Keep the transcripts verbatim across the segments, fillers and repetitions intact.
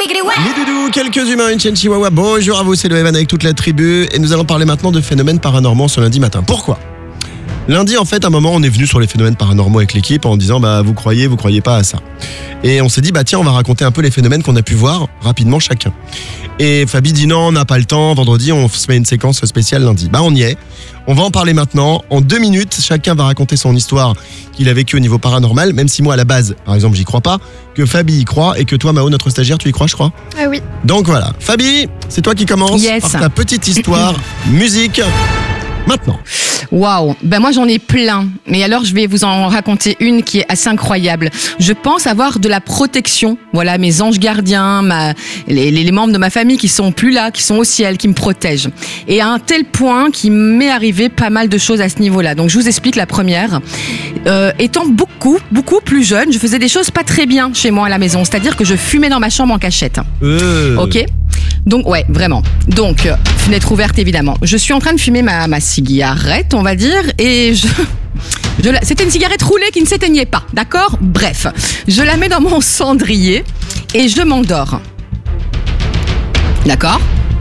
Les doudous, quelques humains, une chaîne chihuahua. Bonjour à vous, c'est le Evan avec toute la tribu. Et nous allons parler maintenant de phénomènes paranormaux ce lundi matin. Pourquoi ? Lundi, en fait, à un moment, on est venu sur les phénomènes paranormaux avec l'équipe en disant, bah, vous croyez, vous croyez pas à ça. Et on s'est dit, bah, tiens, on va raconter un peu les phénomènes qu'on a pu voir rapidement chacun. Et Fabi dit non, on n'a pas le temps. Vendredi, on se met une séquence spéciale lundi. Bah, on y est. On va en parler maintenant. En deux minutes, chacun va raconter son histoire qu'il a vécue au niveau paranormal, même si moi, à la base, par exemple, j'y crois pas, que Fabi y croit et que toi, Mao, notre stagiaire, tu y crois, je crois ? Ah oui. Donc voilà. Fabi, c'est toi qui commence Yes. par ta petite histoire, musique, maintenant. Waouh, ben moi j'en ai plein. Mais alors je vais vous en raconter une qui est assez incroyable. Je pense avoir de la protection. Voilà, mes anges gardiens, ma, les, les, les membres de ma famille qui sont plus là, qui sont au ciel, qui me protègent. Et à un tel point qu'il m'est arrivé pas mal de choses à ce niveau-là. Donc je vous explique la première. Euh, étant beaucoup, beaucoup plus jeune, je faisais des choses pas très bien chez moi à la maison. C'est-à-dire que je fumais dans ma chambre en cachette. Euh. Ok. Donc ouais, vraiment. Donc, euh, fenêtre ouverte évidemment. Je suis en train de fumer ma, ma cigarette, on va dire, et je... je la... C'était une cigarette roulée qui ne s'éteignait pas, d'accord ? Bref, je la mets dans mon cendrier et je m'endors. D'accord ?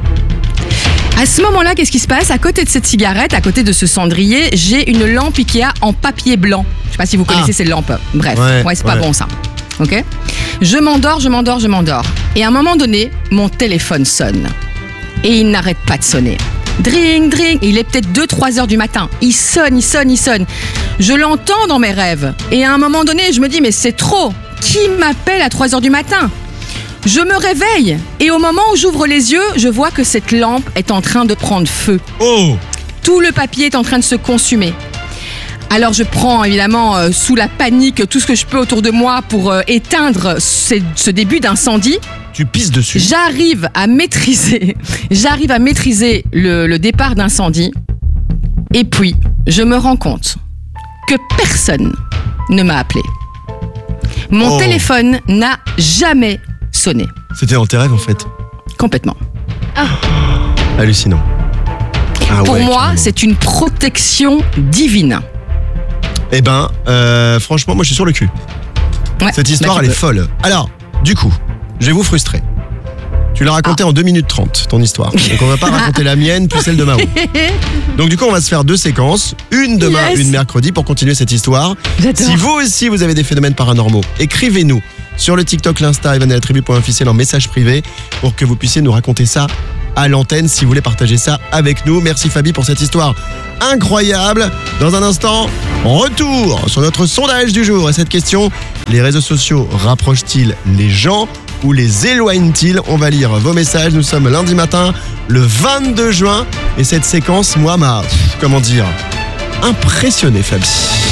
À ce moment-là, qu'est-ce qui se passe ? À côté de cette cigarette, à côté de ce cendrier, j'ai une lampe Ikea en papier blanc. Je sais pas si vous connaissez Ah. cette lampe. Bref, Ouais, ouais, c'est pas ouais. bon ça. Ok ? Je m'endors, je m'endors, je m'endors. Et à un moment donné, mon téléphone sonne. Et il n'arrête pas de sonner. Dring, dring. Il est peut-être deux trois heures du matin. Il sonne, il sonne, il sonne. Je l'entends dans mes rêves. Et à un moment donné, je me dis, mais c'est trop. Qui m'appelle à trois heures du matin ? Je me réveille. Et au moment où j'ouvre les yeux, je vois que cette lampe est en train de prendre feu. Oh ! Tout le papier est en train de se consumer. Alors je prends évidemment euh, sous la panique tout ce que je peux autour de moi pour euh, éteindre ce, ce début d'incendie. Tu pisses dessus. J'arrive à maîtriser, j'arrive à maîtriser le, le départ d'incendie. Et puis, je me rends compte que personne ne m'a appelé. Mon Oh. téléphone n'a jamais sonné. C'était dans tes rêves, en fait. Complètement. Hallucinant. Ah Pour ouais, moi, carrément. c'est une protection divine. Eh ben, euh, franchement, moi, je suis sur le cul. Ouais, Cette histoire, bah, tu elle est peux. folle. Alors, du coup, je vais vous frustrer. Tu l'as raconté Ah. en deux minutes trente, ton histoire. Donc, on va pas raconter la mienne, puis celle de Mao. Donc, du coup, on va se faire deux séquences. Une demain, Yes. une mercredi, pour continuer cette histoire. J'adore. Si vous aussi, vous avez des phénomènes paranormaux, écrivez-nous sur le TikTok, l'Insta, evan et la tribu.officiel en message privé pour que vous puissiez nous raconter ça à l'antenne si vous voulez partager ça avec nous. Merci Fabi pour cette histoire incroyable. Dans un instant, retour sur notre sondage du jour. Et cette question, les réseaux sociaux rapprochent-ils les gens ou les éloignent-ils ? On va lire vos messages. Nous sommes lundi matin, le vingt-deux juin. Et cette séquence, moi, m'a, pff, comment dire, impressionné Fabi.